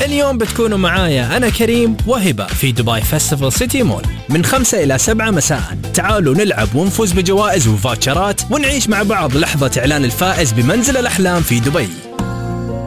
هاليوم بتكونوا معايا أنا كريم وهبة في دبي فيستيفال سيتي مول من 5 إلى 7 مساء. تعالوا نلعب ونفوز بجوائز وفاتشرات ونعيش مع بعض لحظة إعلان الفائز بمنزل الأحلام في دبي.